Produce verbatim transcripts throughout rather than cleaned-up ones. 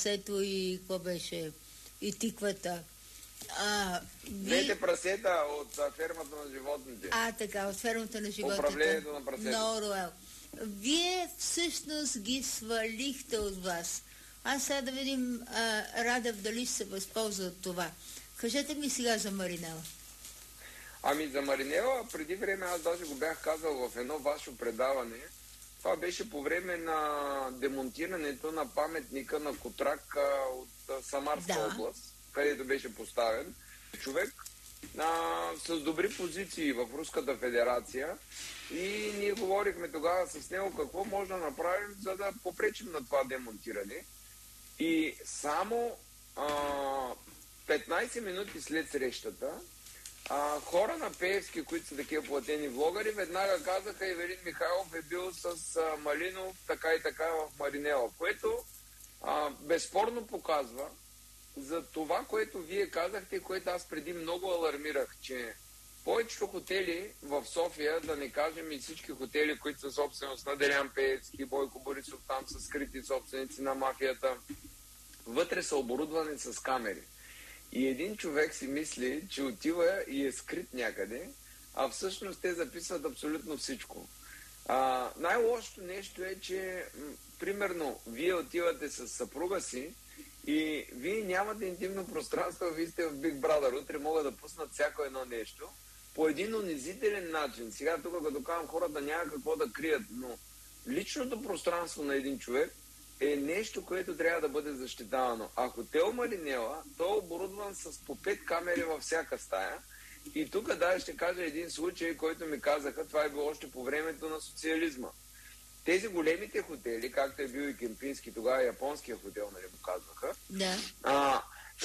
Сето и какво беше? И тиквата. А, ви... Двете прасета от а, фермата на животните. А, така, от фермата на животните. Управлението на прасета. Много роял. Вие всъщност ги свалихте от вас. Аз сега да видим а, Радев дали ще се възползва от това. Кажете ми сега за Маринела. Ами за Маринела, преди време аз даже го бях казал в едно ваше предаване. Това беше по време на демонтирането на паметника на Котрак от Самарска да. област, където беше поставен човек а, с добри позиции в Руската федерация и ние говорихме тогава с него какво може да направим, за да попречим на това демонтиране. И само а, петнайсет минути след срещата А, хора на Пеевски, които са такива платени влогари, веднага казаха, Ивелин Михайлов е бил с а, Малинов така и така в Маринела, което а, безспорно показва за това, което вие казахте, което аз преди много алармирах, че повечето хотели в София, да не кажем и всички хотели, които са собственост на Делян Пеевски, Бойко Борисов, там са скрити собственици на мафията, вътре са оборудвани с камери. И един човек си мисли, че отива и е скрит някъде, а всъщност те записват абсолютно всичко. А, най-лошото нещо е, че м- примерно вие отивате с съпруга си и вие нямате интимно пространство, вие сте в Big Brother, утре могат да пуснат всяко едно нещо по един унизителен начин. Сега тук като казвам, хората няма какво да крият, но личното пространство на един човек е нещо, което трябва да бъде защитавано. А хотел Маринела, той е оборудван с по пет камери във всяка стая. И тук даже ще кажа един случай, който ми казаха, това е било още по времето на социализма. Тези големите хотели, както е бил и Кемпински, тогава японския хотел, нали го казваха, да. а,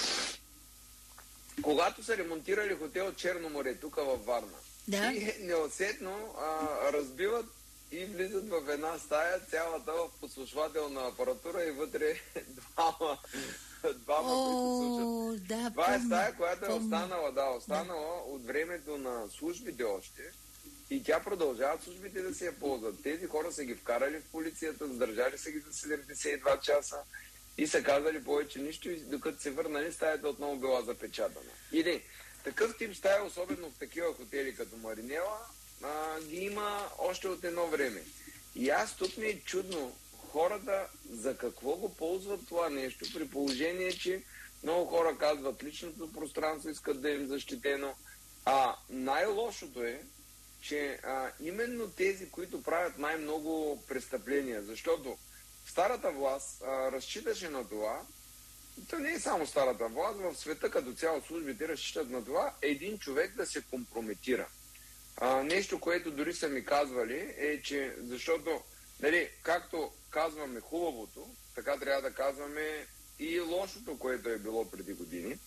когато са ремонтирали хотел Черно море, тук във Варна, да. и неусетно а, разбиват и влизат в една стая, цялата в подслушвателна апаратура и вътре двама, двама О, които слушат. Да, Това помня, е стая, която е помня. останала, да, останала да. от времето на службите още и тя продължават службите да се я ползват. Тези хора са ги вкарали в полицията, задържали са ги за седемдесет и два часа и са казали повече нищо и докато се върнали, стаята отново била запечатана. Или такъв тип стая, особено в такива хотели като Маринела, А, ги има още от едно време. И аз тук ми е чудно хората за какво го ползват това нещо, при положение, че много хора казват личното пространство, искат да им защитено. А най-лошото е, че а, именно тези, които правят най-много престъпления, защото старата власт а, разчиташе на това, то не е само старата власт, в света като цяло службите разчитат на това, един човек да се компрометира. А, нещо, което дори са ми казвали е, че защото, нали, както казваме хубавото, така трябва да казваме и лошото, което е било преди години,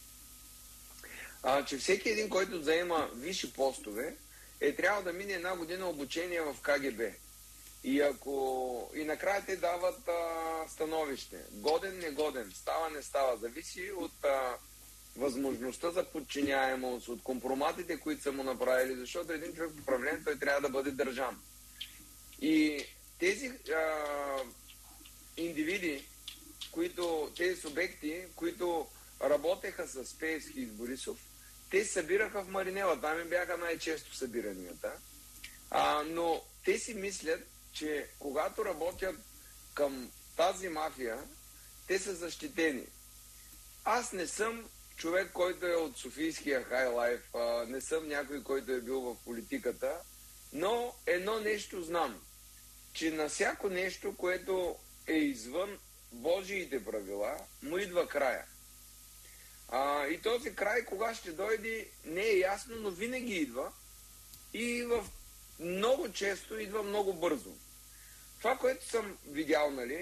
а, че всеки един, който заема висши постове, е трябва да мине една година обучение в Ка Ге Бе. И ако и накрая те дават а, становище. Годен, негоден, става, не става. Зависи от а, възможността за подчиняемост, от компроматите, които са му направили, защото един човек в управлението той трябва да бъде държан. И тези а, индивиди, които, тези субекти, които работеха с Пеевски и с Борисов, те се събираха в Маринела. Там им бяха най-често събиранията. А, но те си мислят, че когато работят към тази мафия, те са защитени. Аз не съм човек, който е от Софийския хайлайф, не съм някой, който е бил в политиката, но едно нещо знам, че на всяко нещо, което е извън Божиите правила, му идва края. А, и този край, кога ще дойде, не е ясно, но винаги идва и в много често идва много бързо. Това, което съм видял, нали,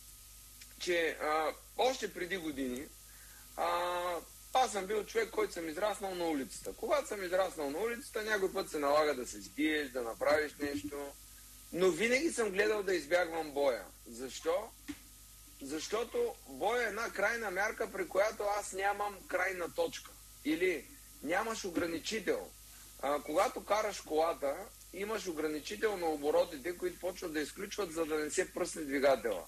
че а, още преди години а, аз съм бил човек, който съм израснал на улицата. Когато съм израснал на улицата, някой път се налага да се сбиеш, да направиш нещо, но винаги съм гледал да избягвам боя. Защо? Защото боя е една крайна мярка, при която аз нямам крайна точка. Или нямаш ограничител. А, когато караш колата, имаш ограничител на оборотите, които почват да изключват, за да не се пръсне двигателя.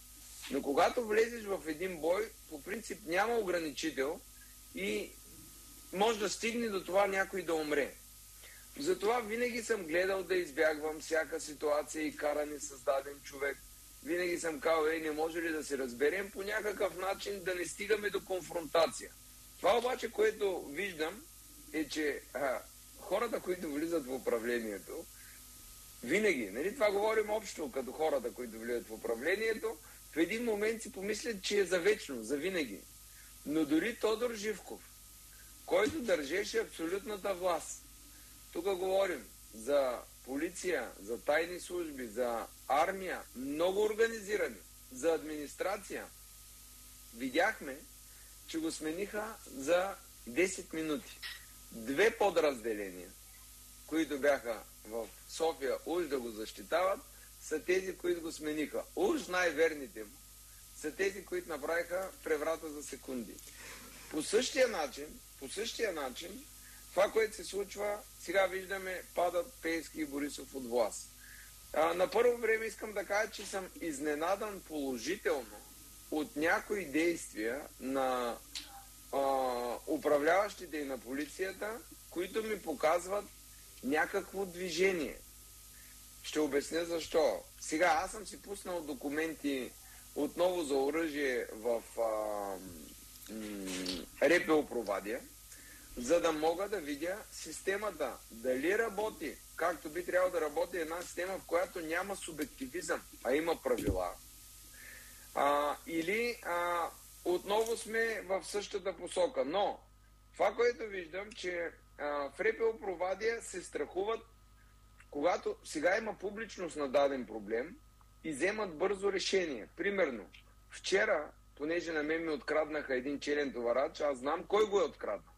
Но когато влезеш в един бой, по принцип няма ограничител и може да стигне до това някой да умре. Затова винаги съм гледал да избягвам всяка ситуация и каране с даден човек. Винаги съм казал, ей, не може ли да се разберем по някакъв начин, да не стигаме до конфронтация. Това обаче, което виждам, е, че а, хората, които влизат в управлението, винаги, нали, това говорим общо като хората, които влизат в управлението, в един момент си помислят, че е за вечно, за винаги. Но дори Тодор Живков, който държеше абсолютната власт, тук говорим за полиция, за тайни служби, за армия, много организирани, за администрация, видяхме, че го смениха за десет минути. Две подразделения, които бяха в София уж да го защитават, са тези, които го смениха. Уж най-верните му са тези, които направиха преврата за секунди. По същия начин, по същия начин, това, което се случва, сега виждаме, падат Пеевски и Борисов от власт. А, на първо време искам да кажа, че съм изненадан положително от някои действия на а, управляващите и на полицията, които ми показват някакво движение. Ще обясня защо. Сега аз съм си пуснал документи отново за оръжие в а, м, РПО Провадия, за да мога да видя системата дали работи, както би трябвало да работи една система, в която няма субективизъм, а има правила. А, или а, отново сме в същата посока. Но това, което виждам, че а, в РПО Провадия се страхуват, когато сега има публичност на даден проблем и вземат бързо решение. Примерно, вчера, понеже на мен ми откраднаха един челен товарач, аз знам кой го е откраднал.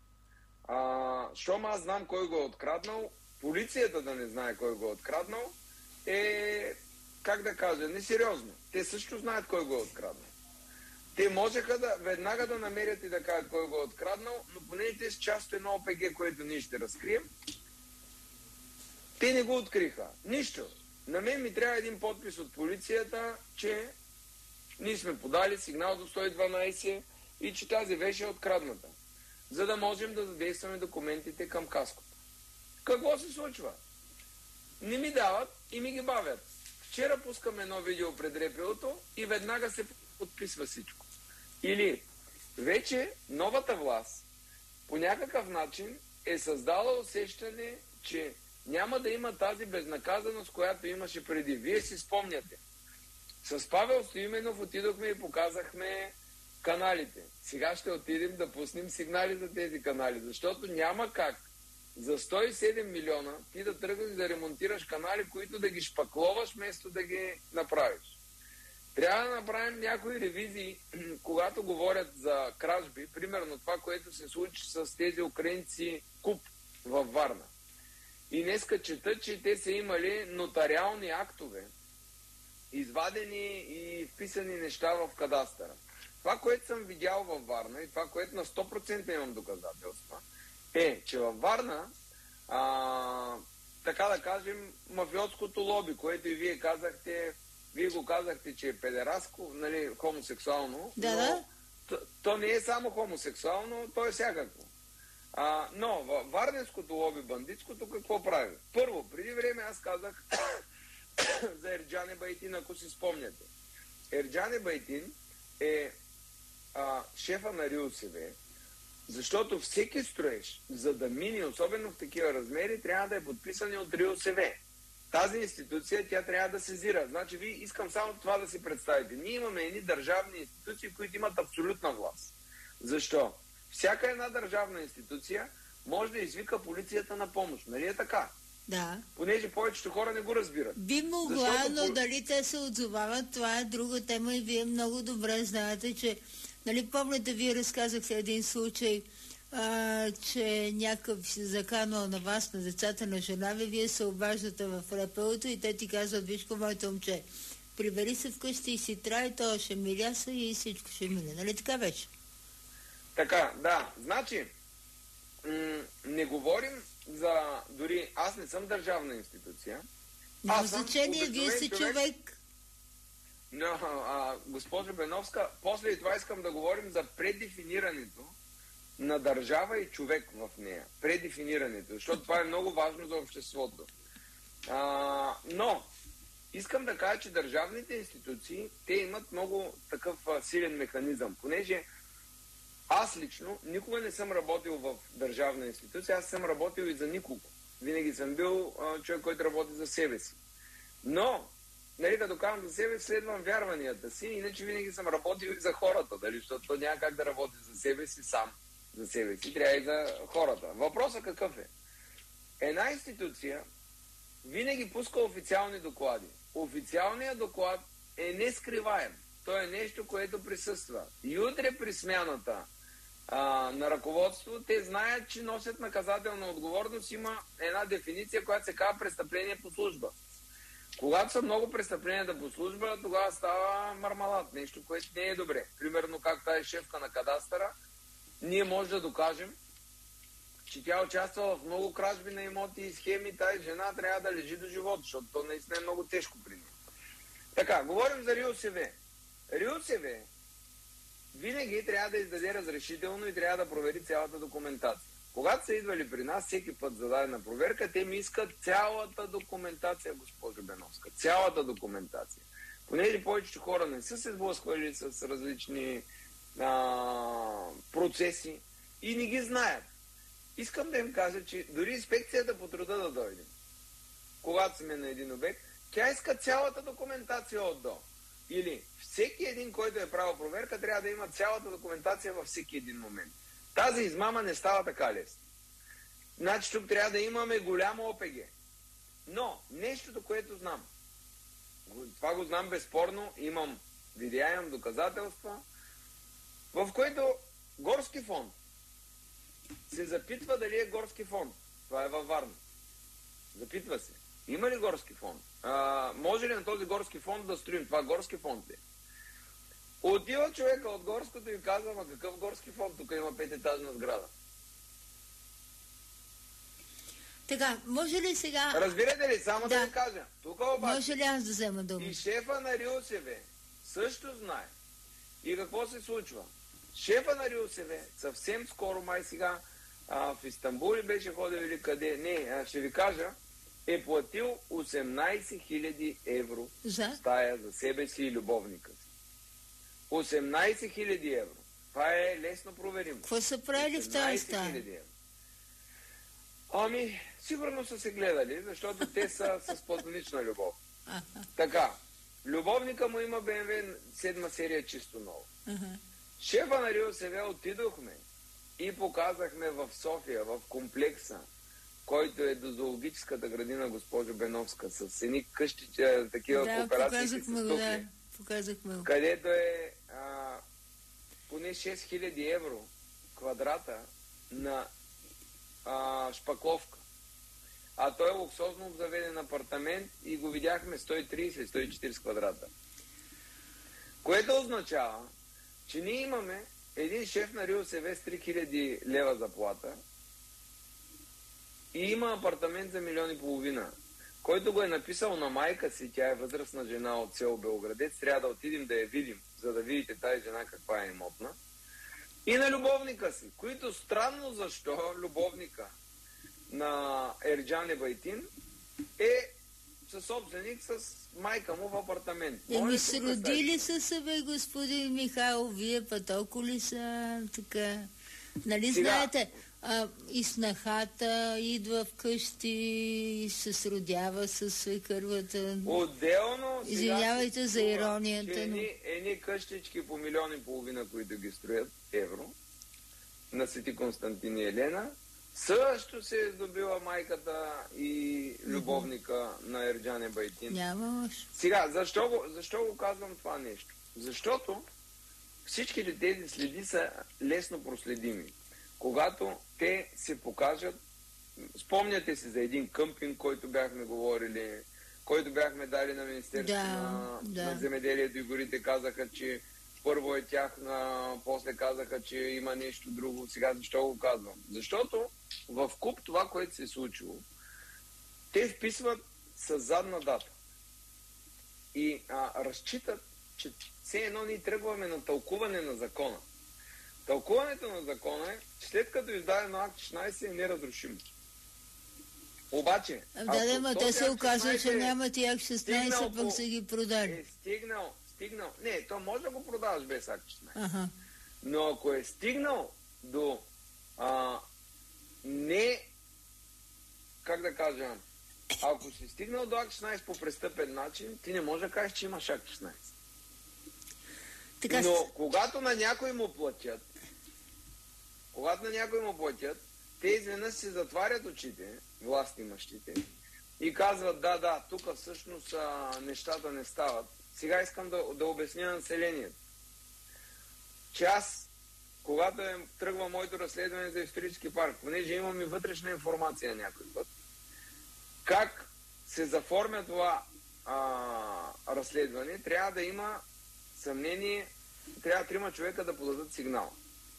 А, щом аз знам кой го е откраднал, полицията да не знае кой го е откраднал, е, как да кажа, несериозно. Те също знаят кой го е откраднал. Те можеха да веднага да намерят и да кажат кой го е откраднал, но поне те с част от едно ОПГ, което ние ще разкрием, те не го откриха. Нищо. На мен ми трябва един подпис от полицията, че ние сме подали сигнал до сто и дванайсет и че тази вещ е открадната, за да можем да задействаме документите към каското. Какво се случва? Не ми дават и ми ги бавят. Вчера пускаме едно видео пред РПО-то и веднага се подписва всичко. Или вече новата власт по някакъв начин е създала усещане, че няма да има тази безнаказаност, която имаше преди. Вие си спомняте. С Павел Стоименов отидохме и показахме каналите. Сега ще отидем да пуснем сигнали за тези канали, защото няма как за сто и седем милиона ти да тръгнеш да ремонтираш канали, които да ги шпакловаш, вместо да ги направиш. Трябва да направим някои ревизии, когато говорят за кражби, примерно това, което се случи с тези украинци КУП във Варна. И днеска чета, че те са имали нотариални актове, извадени и вписани неща в кадастъра. Това, което съм видял във Варна и това, което на сто процента имам доказателства, е, че във Варна, а, така да кажем, мафиотското лоби, което и вие казахте, вие го казахте, че е педераско, нали, хомосексуално, да, но да. То, то не е само хомосексуално, то е всякакво. А, но във варненското лоби, бандитското, какво прави? Първо, преди време аз казах за Ерджан Ебайтин, ако си спомняте. Ерджан Ебайтин е а, шефа на РИОСВ, защото всеки строеж, за да мине, особено в такива размери, трябва да е подписан от РИОСВ. Тази институция, тя трябва да сезира. Значи, ви искам само това да си представите. Ние имаме едни държавни институции, които имат абсолютна власт. Защо? Всяка една държавна институция може да извика полицията на помощ. Нали е така? Да. Понеже повечето хора не го разбират. Би могла, Защото... но дали те се отзовават, това е друга тема и вие много добре знаете, че, нали, помните, вие разказахте един случай, а, че някакъв се заканал на вас, на децата на жена ви, вие се обаждате в РПО-то и те ти казват: вижко, моето момче, прибери се вкъщи и си трай, то ще миляса и всичко ще мине. Нали така вече? Така, да. Значи, м- не говорим за... Дори аз не съм държавна институция. Няма значение, вие сте човек. Но, а, госпожо Беновска, после и това искам да говорим за предефинирането на държава и човек в нея. Предефинирането, защото това е много важно за обществото. А, но, искам да кажа, че държавните институции, те имат много такъв а, силен механизъм, понеже аз лично никога не съм работил в държавна институция, аз съм работил и за никого. Винаги съм бил а, човек, който работи за себе си. Но, нали, като казвам за себе, следвам вярванията си, иначе винаги съм работил и за хората, дали, защото няма как да работи за себе си сам, за себе си, трябва и за хората. Въпросът какъв е? Една институция винаги пуска официални доклади. Официалният доклад е нескриваем. То е нещо, което присъства. И утре при смяната а, на ръководство, те знаят, че носят наказателна отговорност. Има една дефиниция, която се казва престъпление по служба. Когато са много престъпленията по служба, тогава става мармалат. Нещо, което не е добре. Примерно, как тази шефка на кадастъра, ние може да докажем, че тя участва в много кражби на имоти и схеми, тази жена трябва да лежи до живота, защото то наистина е много тежко при нея. Така, говорим за РИОСВ. РИОСВ винаги трябва да издаде разрешително и трябва да провери цялата документация. Когато са идвали при нас, всеки път за дадена проверка, те ми искат цялата документация, госпожо Беновска. Цялата документация. Понеже повечето хора не са се сблъсквали с различни а, процеси и не ги знаят. Искам да им кажа, че дори инспекцията по труда да дойде, когато сме на един обект, тя иска цялата документация от до. Или всеки един, който е правил проверка, трябва да има цялата документация във всеки един момент. Тази измама не става така лесно. Значи тук трябва да имаме голямо О П Г. Но нещото, което знам, това го знам безспорно, имам видеа, имам доказателства, в което горски фонд се запитва дали е горски фонд. Това е във Варна. Запитва се. Има ли горски фонд? А, може ли на този горски фонд да строим? Това горски фонд е. Отива човека от горското и казва, ма какъв горски фонд? Тук има пететажна сграда. Така, може ли сега... Разбирате ли? Само да, да ви кажа. Тук обаче... Може ли аз да взема дума? И шефа на РИОСВ също знае. И какво се случва? Шефа на РИОСВ съвсем скоро, май сега, а, в Истанбул беше ходил или къде, не, а, ще ви кажа, е платил осемнайсет хиляди евро за стая за себе си и любовника си. осемнайсет хиляди евро. Това е лесно проверимо. Какво са правили в тази стая? Ами, сигурно са се гледали, защото те са с платонична любов. Така, любовника му има Б М В седма серия чисто ново. Шефа на РИОСВ отидохме и показахме в София, в комплекса, който е до зоологическата градина, госпожо Беновска, с едни къщи, такива да, кооперации с стукли, да, показахме го. Където е а, поне шест хиляди евро квадрата на а, шпакловка. А той е луксозно обзаведен апартамент и го видяхме сто и трийсет до сто и четирийсет квадрата. Което означава, че ние имаме един шеф на РИОСВ с три хиляди лева заплата и има апартамент за милион и половина, който го е написал на майка си, тя е възрастна жена от село Белградец, трябва да отидем да я видим, за да видите тази жена каква е имотна, и на любовника си, които странно защо любовника на Ерджан Ебайтин е съсобственик с майка му в апартамент. Еми се родили са се, бе, господин Михайлов, вие па толкова ли са така? Нали сега... знаете, а, и снахата идва вкъщи и се сродява с свекървата. Отделно, извинявайте за иронията. Че но... едни, едни къщички по милион и половина, които ги строят евро, на Свети Константин и Елена, също се е здобила майката и любовника mm-hmm. на Ерджан Ебайтин. Няма още. Сега, защо го, защо го казвам това нещо? Защото всичките тези следи са лесно проследими. Когато те се покажат, спомняте си за един къмпинг, който бяхме говорили, който бяхме дали на Министерството да, на, да. на земеделието и горите, казаха, че първо е тяхна, после казаха, че има нещо друго. Сега защо го казвам? Защото в куп това, което се е случило, те вписват с задна дата и а, разчитат че все едно ние тръгваме на тълкуване на закона. Тълкуването на закона е, след като издадено акт шестнайсет е неразрушимо. Обаче, да, да, ма те се оказва, че нямат и акт шестнайсет, пък са ги продали. Е стигнал, стигнал. Не, то може да го продаваш без акт шестнайсет. Ага. Но ако е стигнал до а, не, как да кажа, ако си стигнал до акт шестнайсет по престъпен начин, ти не можеш да кажеш, че имаш акт шестнайсет. Така... Но когато на някой му платят, когато на някой му платят, те изведнъж се затварят очите, властимащите, и казват, да, да, тук всъщност а, нещата не стават. Сега искам да, да обясня на населението, че аз, когато е, тръгва моето разследване за исторически парк, понеже имам и вътрешна информация някой път, как се заформя това а, разследване, трябва да има съмнение, трябва трима човека да подадат сигнал.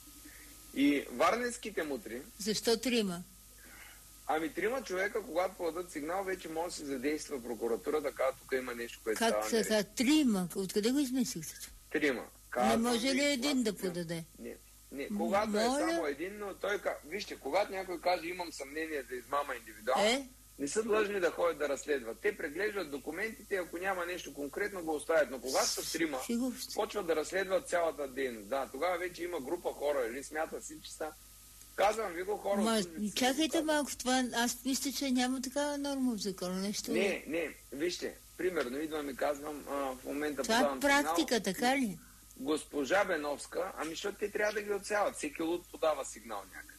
И варненските мутри... Защо трима? Ами трима човека, когато подадат сигнал, вече може да се задейства прокуратурата, когато тук има нещо, което как става са така? Трима? Откъде го измислихте? Трима. Не може ли един да подаде? Не, не. Когато Моля? е само един, но той... Вижте, когато някой каже, имам съмнение за измама индивидуално, е? не са длъжни да ходят да разследват. Те преглеждат документите, ако няма нещо конкретно, го оставят. Но когато са трима, почват да разследват цялата дейност. Да, тогава вече има група хора, или смята си, че са... Казвам ви го, хора... Ма, чакайте малко, това... Аз мисля, че няма такава норма в закона. Нещо... Не, не, вижте, примерно, идвам и казвам, а, в момента това подавам е практика, сигнал, така ли? Госпожа Беновска, ами защото те трябва да ги отсяват. Всеки луд подава сигнал някъде.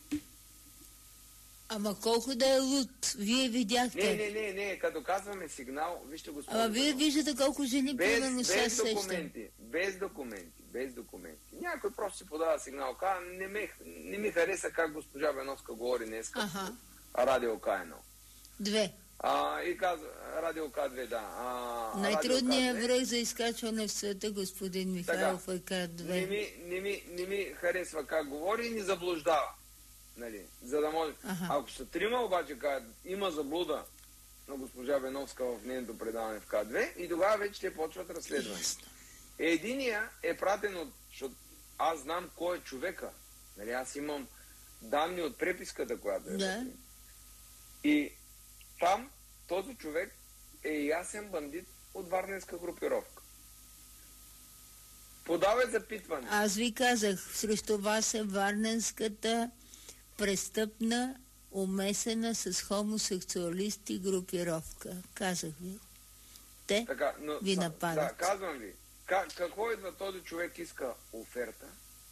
Ама колко да е луд? Вие видяхте. Не, не, не, не, като казваме сигнал, вижте госпожа. Ама вие виждате колко жени примерно се без сещат. документи, без документи, без документи. Някой просто си подава сигнал. Ка, не, ме, не ми хареса как госпожа Беновска говори днес. Ага. Радио К едно. Две. А, и казва, Радио К две, да. А, най-трудният връх за изкачване в света, господин Михайлов, е К две. Не ми, не, ми, не ми харесва как говори и ни заблуждава. Нали, за да може... Ага. Ако са трима обаче кажат, има заблуда на госпожа Беновска в нейното предаване в К две и тогава вече те почват разследване. Единия е пратен от... Защото аз знам кой е човека. Нали, аз имам данни от преписката, която е. Да. И там този човек е ясен бандит от варненска групировка. Подава запитване. Аз ви казах, срещу вас е варненската престъпна, умесена с хомосексуалисти групировка. Казах ви. Те така, но, ви нападат. Да, казвам ви. Как, какво идва този човек иска оферта?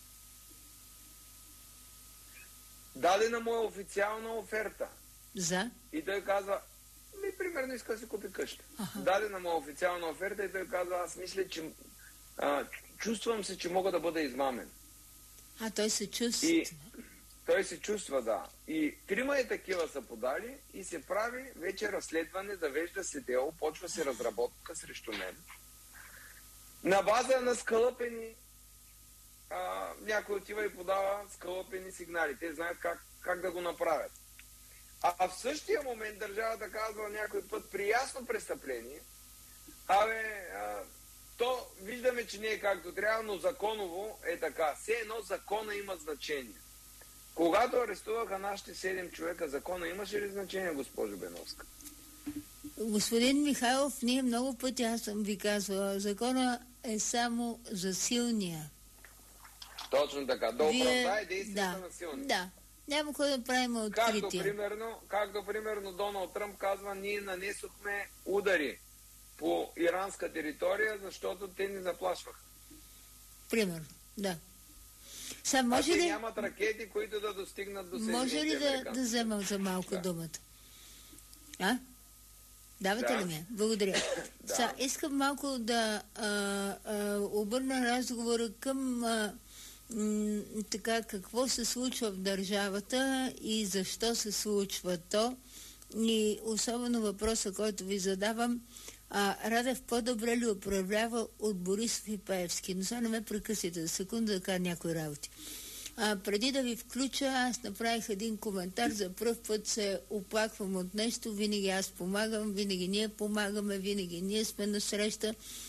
Дадена му е официална оферта. За? И той казва, ми примерно иска да си купи къща. Аха. Дадена му е официална оферта и той казва, аз мисля, че а, чувствам се, че мога да бъда измамен. А той се чувства. И той се чувства, да. И трима е такива са подали и се прави вече разследване, завежда се дело, почва се разработка срещу мен. На база на скълъпени, а, някой отива и подава скълъпени сигнали. Те знаят как, как да го направят. А, а в същия момент държавата казва някой път при ясно престъпление, абе, а, то виждаме, че не е както трябва, но законово е така. Все едно закона има значение. Когато арестуваха нашите седем човека, закона имаше ли значение, госпожо Беновска? Господин Михайлов, ние много пъти, аз съм ви казвала, закона е само за силния. Точно така. Да оправдае действията да, на силния. Да. Няма кой да правим откритие. Както примерно, както примерно Доналд Тръмп казва, ние нанесохме удари по иранска територия, защото те ни заплашваха. Примерно, да. Са, може а те ли... нямат ракети, които да достигнат до Съединените Може ли да, да взема за малко да. думата? А? Давате да. ли ми? Благодаря. да. Са, искам малко да а, а, обърна разговора към а, м, така, какво се случва в държавата и защо се случва то. И особено въпроса, който ви задавам, а, Радев по-добре ли управлява от Борисов и Пеевски? Но сега не ме прекъсите за секунда да кажа някои работи. А, преди да ви включа, аз направих един коментар, за пръв път се оплаквам от нещо, винаги аз помагам, винаги ние помагаме, винаги ние сме на среща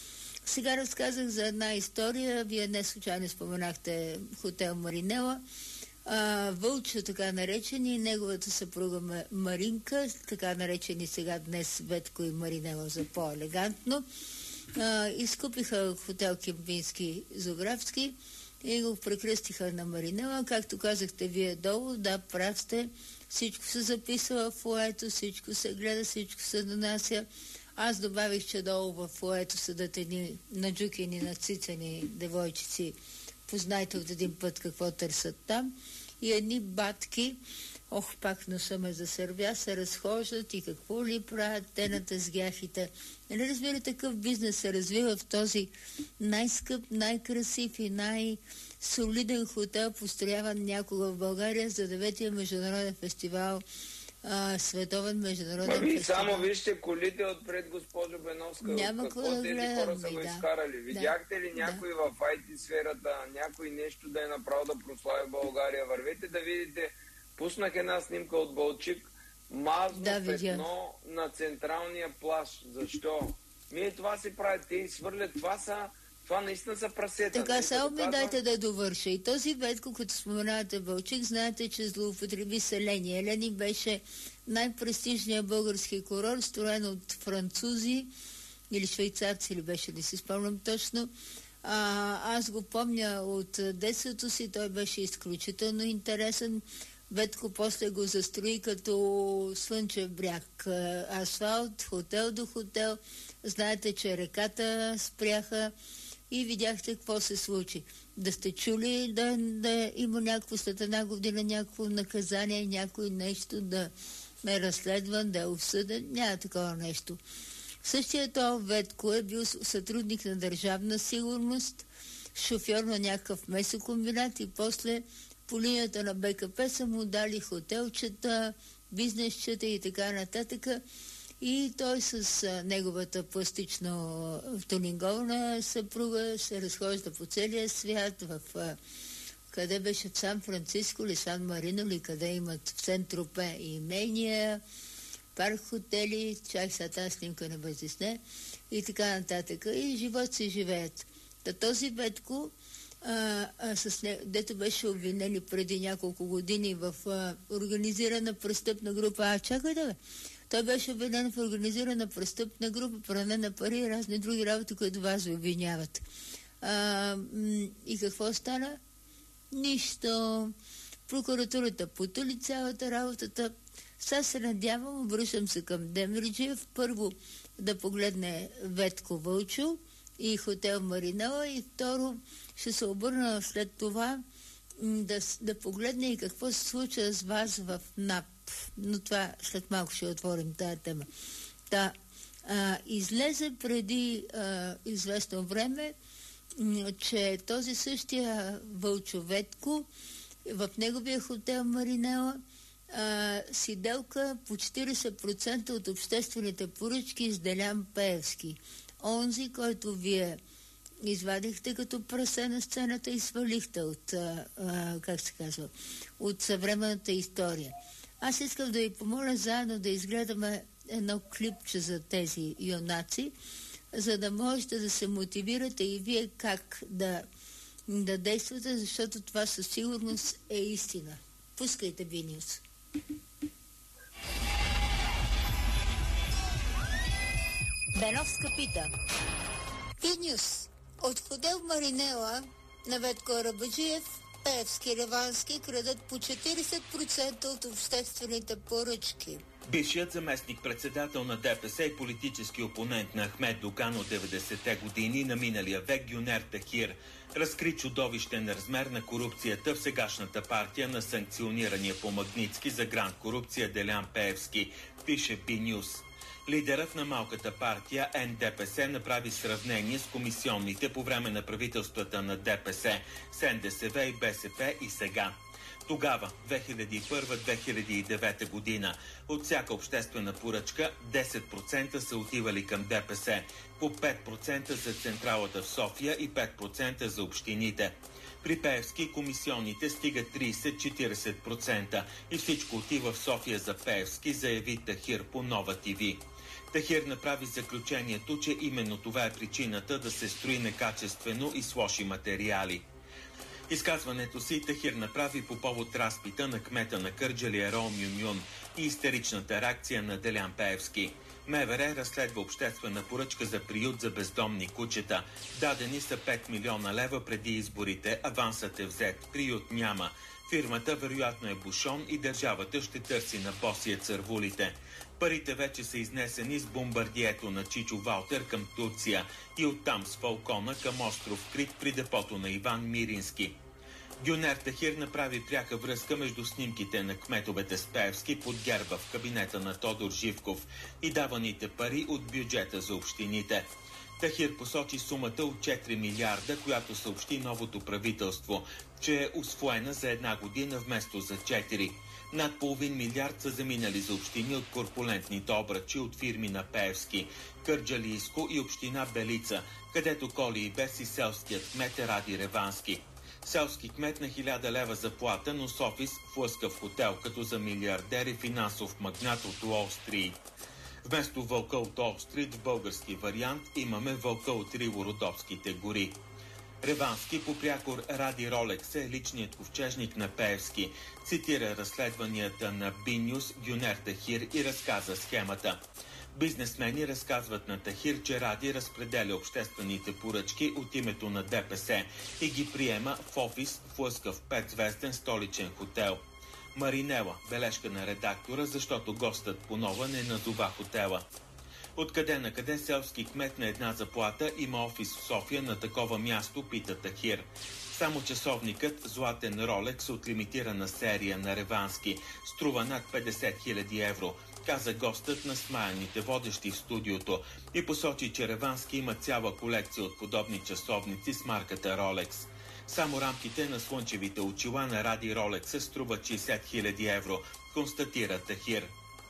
Сега разказах за една история. Вие не случайно споменахте хотел Маринела. А, Вълчо, така наречени, неговата съпруга Маринка, така наречени сега днес Ветко и Маринела за по-елегантно, а, изкупиха хотел Кемпински Зографски и го прекръстиха на Маринела. Както казахте вие долу, да, прав сте, всичко се записва в фоето, всичко се гледа, всичко се донася. Аз добавих, че долу в фоето седат едни наджукени, нацицани девойчици, познайте от един път какво търсят там, и едни батки, ох, пак носа ме засърбя, се разхождат и какво ли правят те на тъзгяхите. Нали разбира, такъв бизнес се развива в този най-скъп, най-красив и най-солиден хотел, построяван някога в България за деветия международен фестивал, а, световен международен Ма ви фестивал. само вижте колите отпред, госпожо Беновска. Няма какво да тези гледам, хора са го да. изкарали. Да. Видяхте ли някой да. в ай ти сферата, някой нещо да е направил да прослави България? Вървете да видите. Пуснах една снимка от Балчик. Мазно да, петно на централния плаж. Защо? Мие това си правят. Те свърлят. Това са Това наистина са прасета. Така, само ми дайте да довърша. И този Ветко, като споменавате Балчик, знаете, че злоупотреби с Елени. Елени беше най-престижният български курорт, строен от французи или швейцарци, или беше, не си спомням точно. А, аз го помня от детството си, той беше изключително интересен. Ветко после го застрои като Слънчев бряг. Асфалт, хотел до хотел. Знаете, че реката спряха и видяхте какво се случи. Да сте чули да, да има някакво след една година някакво наказание, някой нещо да е разследван, да е осъден. Няма такова нещо. Същия този Ветко е бил сътрудник на Държавна сигурност, шофьор на някакъв месокомбинат и после по линията на Бе Ка Пе са му дали хотелчета, бизнесчета и така нататък. И той с а, неговата пластично тунингована съпруга се разхожда по целия свят, в а, къде беше, в Сан Франциско или Сан Марино, или къде имат в Сен-Тропе имения, парк хотели, чак са тази снимка не безисне и така нататък. И живот си живеят. Та този Ветко, а, а, с не, дето беше обвинени преди няколко години в а, организирана престъпна група. А, чакай да бе. Той беше обвинен в организирана престъпна група, пране на пари и разни други работи, които вас обвиняват. А, и какво стана? Нищо. Прокуратурата потули цялата работата. Сега се надявам, обръщам се към Демерджиев, първо да погледне Ветко Вълчо и хотел Маринела и второ ще се обърна след това да, да погледне и какво се случва с вас в НАП. Но това след малко ще отворим тая тема. Та, а, излезе преди а, известно време, м, че този същия Вълчо Ветко в неговия хотел Маринела а, си делка по четирийсет процента от обществените поръчки с Делян Пеевски. Онзи, който вие извадихте като прасе на сцената и свалихте от, а, а, как се казва, от съвременната история. Аз искам да ви помоля заедно да изгледаме едно клипче за тези юнаци, за да можете да се мотивирате и вие как да, да действате, защото това със сигурност е истина. Пускайте Бинюс. Беновска пита. Бинюс. От хотел Маринела на Ветко Арабаджиев, Пеевски, Ливански крадат по четирийсет процента от обществените поръчки. Бившият заместник-председател на Де Пе Се и политически опонент на Ахмед Доган от деветдесетте години на миналия век Гюнер Тахир разкри чудовищен размер на корупцията в сегашната партия на санкционирания по Магнитски за гранд корупция Делян Пеевски, пише Би Нюс. Лидерът на малката партия Ен Де Пе Се направи сравнение с комисионните по време на правителствата на Де Пе Се, С Ен Де Се Ве и Бе Се Пе и сега. Тогава, две хиляди и първа - две хиляди и девета година, от всяка обществена поръчка десет процента са отивали към Де Пе Се, по пет процента за централата в София и пет процента за общините. При Пеевски комисионните стигат трийсет до четирийсет процента и всичко отива в София за Пеевски, заяви Тахир по Нова ТВ. Тахир направи заключението, че именно това е причината да се строи некачествено и с лоши материали. Изказването си Тахир направи по повод разпита на кмета на Кърджали Ерол Мюмюн и истеричната реакция на Делян Пеевски. МВР разследва обществена поръчка за приют за бездомни кучета. Дадени са пет милиона лева преди изборите, авансът е взет, приют няма. Фирмата вероятно е бушон и държавата ще търси на босия цървулите. Парите вече са изнесени с бомбардието на Чичо Валтер към Турция и оттам с Фалкона към остров Крит при депото на Иван Мирински. Гюнер Тахир направи пряка връзка между снимките на кметовете с Пеевски под герба в кабинета на Тодор Живков и даваните пари от бюджета за общините. Тахир посочи сумата от четири милиарда, която съобщи новото правителство, че е усвоена за една година вместо за четири. Над половин милиард са заминали за общини от корпулентните обръчи от фирми на Пеевски, Кърджалийско и община Белица, където коли и без и селският кмет е Ради Ревански. Селски кмет на хиляда лева заплата, но с офис в лъскав хотел, като за милиардер и финансов магнат от Уолстрийт. Вместо вълка от Уолстрийт в български вариант имаме вълка от Ривородопските гори. Ревански по прякор Ради Ролекс е личният ковчежник на Пеевски. Цитира разследванията на Би-Нюс Гюнер Тахир и разказа схемата. Бизнесмени разказват на Тахир, че Ради разпределя обществените поръчки от името на ДПС и ги приема в офис в лъскав петзвезден столичен хотел. Маринела, бележка на редактора, защото гостът понова не назова хотела. Откъде на къде селски кмет на една заплата има офис в София на такова място, пита Тахир. Само часовникът златен Ролекс от лимитирана серия на Ревански струва над петдесет хиляди евро, каза гостът на смаяните водещи в студиото и посочи, че Ревански има цяла колекция от подобни часовници с марката Ролекс. Само рамките на слънчевите очила на Ради Ролекса струват шейсет хиляди евро, констатира Тахир.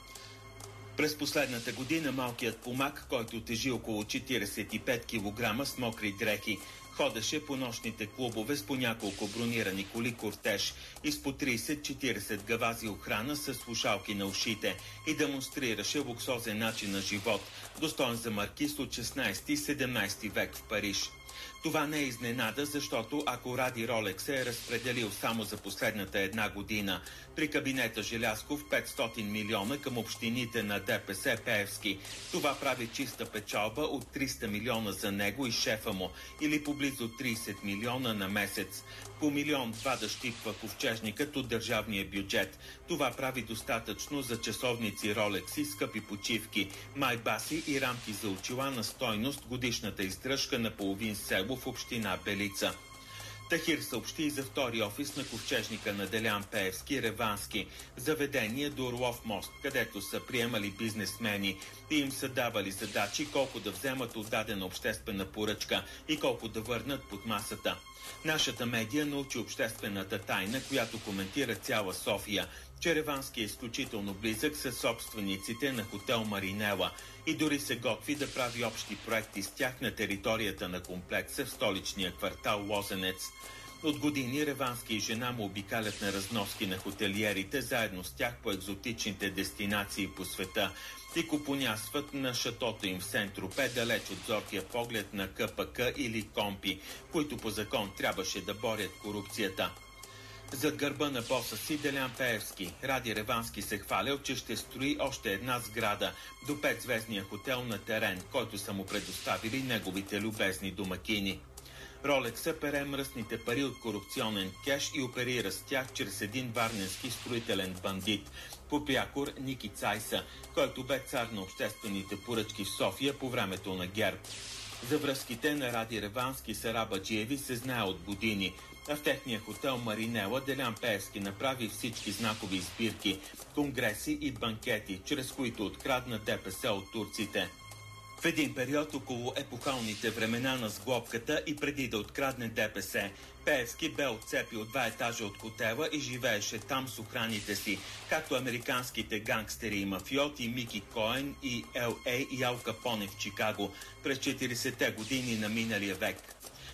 През последната година малкият помак, който тежи около четиридесет и пет килограма с мокри дрехи, ходеше по нощните клубове с по няколко бронирани коли кортеж и с по тридесет-четиридесет гавази охрана с слушалки на ушите и демонстрираше луксозен начин на живот, достоен за маркиз от шестнадесети-седемнадесети век в Париж. Това не е изненада, защото ако Ради Ролекс е разпределил само за последната една година при кабинета Желязков петстотин милиона към общините на ДПС Пеевски, това прави чиста печалба от триста милиона за него и шефа му, или поблизо тридесет милиона на месец. По милион два да щипва ковчежникът от държавния бюджет. Това прави достатъчно за часовници Ролекси, скъпи почивки, майбаси и рамки за очила на стойност годишната издръжка на половин село в община Белица. Тахир съобщи и за втори офис на ковчежника на Делян Пеевски, Ревански, заведение до Орлов мост, където са приемали бизнесмени и им са давали задачи колко да вземат от дадена обществена поръчка и колко да върнат под масата. Нашата медия научи обществената тайна, която коментира цяла София, че Ревански е изключително близък с собствениците на хотел Маринела и дори се готви да прави общи проекти с тях на територията на комплекса в столичния квартал Лозенец. От години Ревански и жена му обикалят на разноски на хотелиерите заедно с тях по екзотичните дестинации по света и купонясват на шатото им в Сент-Тропе, далеч от зоркия поглед на Ка Пе Ка или Компи, които по закон трябваше да борят корупцията. Зад гърба на боса си Делян Пеевски, Ради Ревански се хвалял, че ще строи още една сграда до петзвездния хотел на терен, който са му предоставили неговите любезни домакини. Ролекса пере мръсните пари от корупционен кеш и оперира с тях чрез един варненски строителен бандит, по прякор Ники Цайса, който бе цар на обществените поръчки в София по времето на ГЕРБ. За връзките на Ради Ревански с арабаджиеви се знае от години, а в техния хотел Маринела Делян Пеевски направи всички знакови избирки, конгреси и банкети, чрез които открадна ДПС от турците. В един период около епохалните времена на сглобката и преди да открадне ДПС, Пеевски бе отцепил два етажа от хотела и живееше там с охраните си, както американските гангстери и мафиоти Мики Коен и Ел Ей и Ал Капоне в Чикаго през четиридесетте години на миналия век.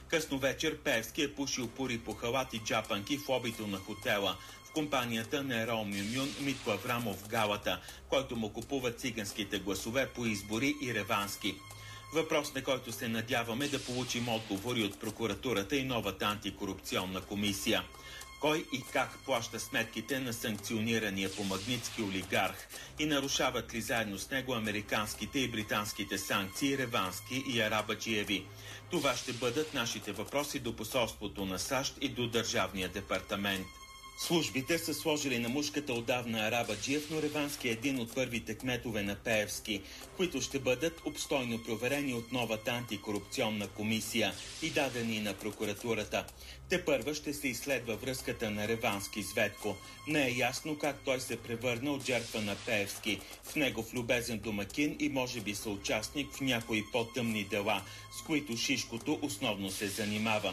Късно вечер Пеевски е пушил пури по халати джапанки в лобито на хотела в компанията на Ерол Мюмюн, Митко Аврамов в галата, който му купува циганските гласове по избори и Ревански. Въпрос, на който се надяваме да получим отговори от прокуратурата и новата антикорупционна комисия. Кой и как плаща сметките на санкционирания по Магнитски олигарх и нарушават ли заедно с него американските и британските санкции Ревански и Арабаджиеви? Това ще бъдат нашите въпроси до посолството на САЩ и до Държавния департамент. Службите са сложили на мушката отдавна Арабаджиев, но Ревански е един от първите кметове на Пеевски, които ще бъдат обстойно проверени от новата антикорупционна комисия и дадени на прокуратурата. Тепърва ще се изследва връзката на Ревански с Ветко. Не е ясно как той се превърна от жертва на Пеевски в негов любезен домакин и може би съучастник в някои по-тъмни дела, с които Шишкото основно се занимава.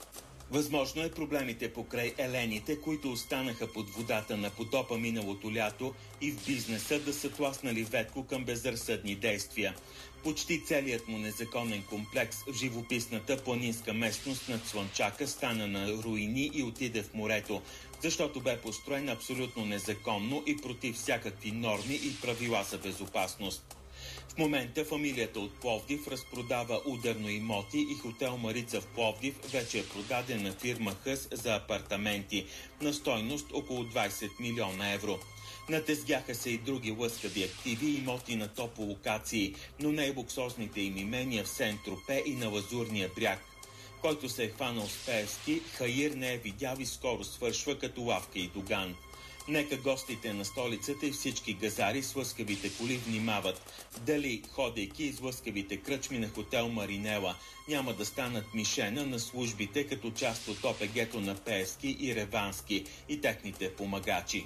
Възможно е проблемите покрай елените, които останаха под водата на потопа миналото лято и в бизнеса, да са тласнали Ветко към безразсъдни действия. Почти целият му незаконен комплекс в живописната планинска местност над Слънчака стана на руини и отиде в морето, защото бе построен абсолютно незаконно и против всякакви норми и правила за безопасност. В момента фамилията от Пловдив разпродава ударно имоти и хотел Марица в Пловдив вече е продаден на фирма Хъс за апартаменти на стойност около двайсет милиона евро. Натезгяха се и други лъскави активи и имоти на топо локации, но не и луксозните им имения в Сен-Тропе и на Лазурния бряг. Който се е хванал с Пеевски, Хаир не е видял и скоро свършва като Лавка и Доган. Нека гостите на столицата и всички газари с лъскавите коли внимават дали, ходейки из лъскавите кръчми на хотел Маринела, няма да станат мишена на службите като част от ОПГ-то на Пеевски и Ревански и техните помагачи.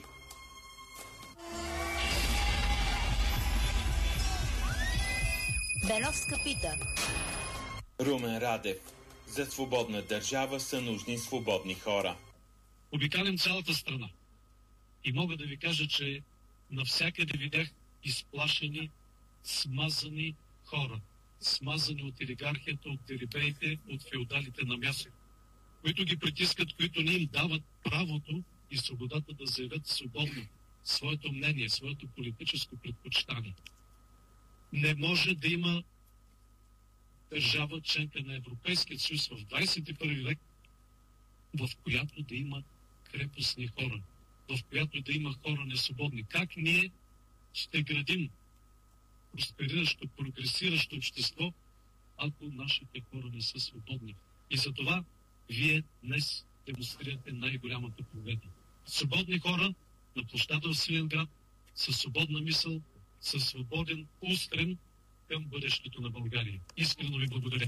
Беновска пита. Румен Радев. За свободна държава са нужни свободни хора. Обикалям цялата страна. И мога да ви кажа, че навсякъде видях изплашени, смазани хора. Смазани от олигархията, от дерибеите, от феодалите на място, които ги притискат, които не им дават правото и свободата да заявят свободно своето мнение, своето политическо предпочитание. Не може да има държава, членка на Европейския съюз в двайсет и първи век, в която да има крепостни хора, в която да има хора несвободни. Как ние ще градим проспериращо, прогресиращо общество, ако нашите хора не са свободни? И за това вие днес демонстрирате най-голямата победа. Свободни хора на площада в Свиленград, със свободна мисъл, със свободен устрем към бъдещето на България. Искрено ви благодаря.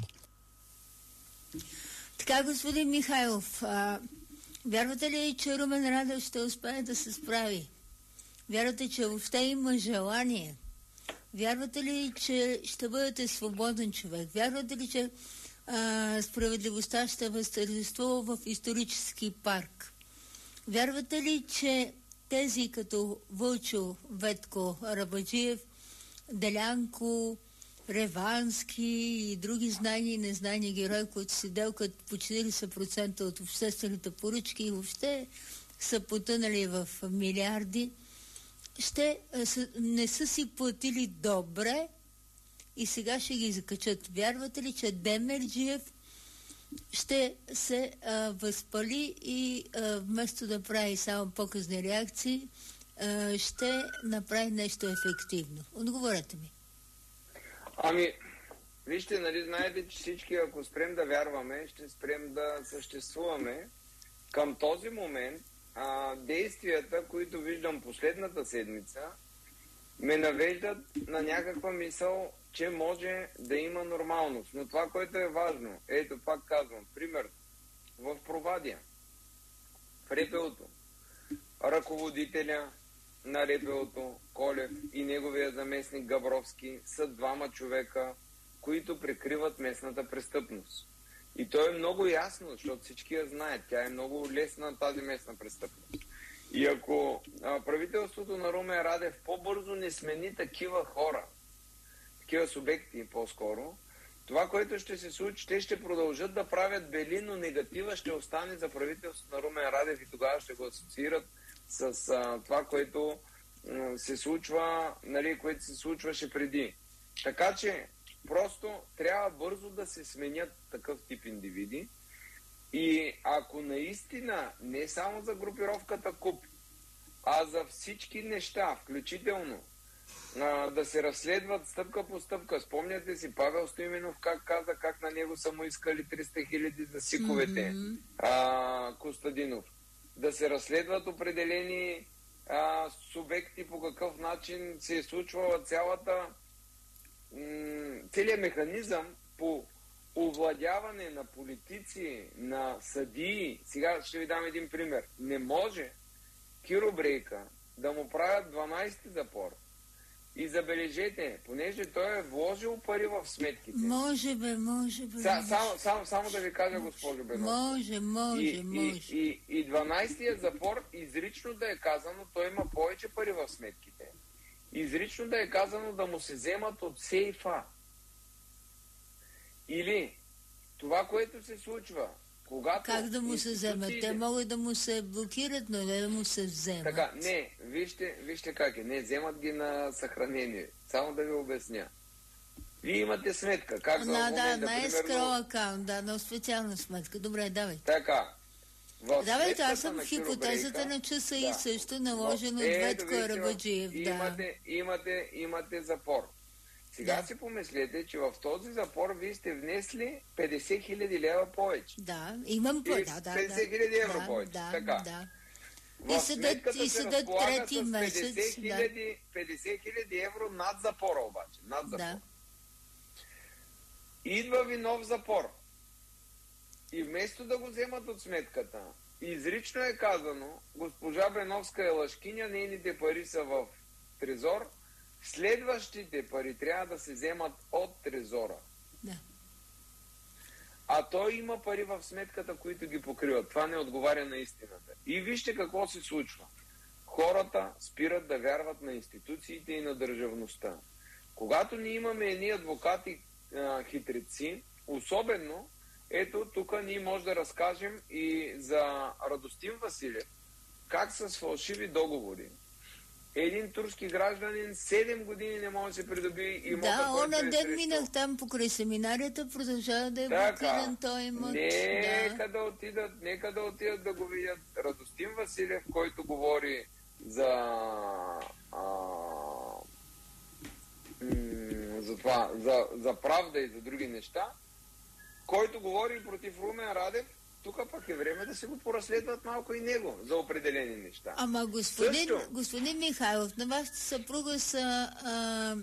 Така, господин Михайлов, а, вярвате ли, че Румен Радев ще успее да се справи? Вярвате, че въобще има желание? Вярвате ли, че ще бъдете свободен човек? Вярвате ли, че а, справедливостта ще възтържествува в исторически парк? Вярвате ли, че тези като Вълчо, Ветко, Арабаджиев, Делянко, Ревански и други знани и незнани герои, които си делкат по четирийсет процента от обществените поръчки и въобще са потънали в милиарди, ще не са си платили добре и сега ще ги закачат? Вярвате ли, че Демерджиев ще се а, възпали и а, вместо да прави само показни реакции, а, ще направи нещо ефективно? Отговорете ми. Ами, вижте, нали знаете, че всички, ако спрем да вярваме, ще спрем да съществуваме. Към този момент а, действията, които виждам последната седмица, ме навеждат на някаква мисъл, че може да има нормалност. Но това, което е важно, ето пак казвам, пример, в Провадия, в Репелото, ръководителя на Репелото, Колев и неговия заместник Габровски са двама човека, които прикриват местната престъпност. И то е много ясно, защото всички я знаят. Тя е много лесна, тази местна престъпност. И ако а, правителството на Румен Радев по-бързо не смени такива хора, такива субекти по-скоро, това, което ще се случи, те ще продължат да правят бели, но негатива ще остане за правителството на Румен Радев и тогава ще го асоциират с а, това, което м, се случва, нали, което се случваше преди. Така че просто трябва бързо да се сменят такъв тип индивиди и ако наистина не само за групировката КУП, а за всички неща, включително а, да се разследват стъпка по стъпка. Спомняте си Павел Стоименов как каза, как на него са му искали триста хиляди за сиковете, mm-hmm. а, Костадинов. Да се разследват определени а, субекти, по какъв начин се е случвала цялата м- целият механизъм по овладяване на политици, на съдии. Сега ще ви дам един пример. Не може Киро Брейка да му правят дванайсети запор. И забележете, понеже той е вложил пари в сметките. Може бе, може бе. Са, само, само, само да ви кажа, госпожо Бенов. Може, може, и, може. И, и, и дванайсетия запор, изрично да е казано, той има повече пари в сметките. Изрично да е казано да му се вземат от сейфа. Или това, което се случва, когато... Как да му се вземат? Те могат да му се блокират, но не да му се вземат. Така, не, вижте, вижте как е. Не, вземат ги на съхранение. Само да ви обясня. Вие имате сметка. Как за на, момента, да, на примерно... escrow акаунт, да, на специална сметка. Добре, давай. Така. Давайте, аз съм в хипотезата на часа да. И също наложено от Ветко Арабаджиев. Да. Имате, имате, имате запор. Сега да. Си помислете, че в този запор вие сте внесли петдесет хиляди лева повече. Да, имам по... да, да, петдесет хиляди евро да, повече. Да, така. Да. В и съдът, и съдът трети месец. петдесет хиляди евро над запора обаче. Над запор. Да. Идва ви нов запор. И вместо да го вземат от сметката, изрично е казано, госпожа Беновска е лъжкиня, нейните пари са в трезор, следващите пари трябва да се вземат от трезора. Да. А той има пари в сметката, които ги покриват. Това не отговаря на истината. И вижте какво се случва. Хората спират да вярват на институциите и на държавността. Когато ние имаме едни адвокати а, хитреци, особено, ето тук ние може да разкажем и за Радостин Василев, как с фалшиви договори един турски гражданин седем години не може да се придоби имота. Да, он е ден срещу... минах там покрай семинарията, продължава да е блокиран той имот. Нека да. да отидат, нека да отидат да го видят. Радостин Василев, който говори за а, м- за това, за, за правда и за други неща, който говори против Румен Радев, тук пък е време да се го поразследват малко и него за определени неща. Ама господин, господин Михайлов, на вашата съпруга са а,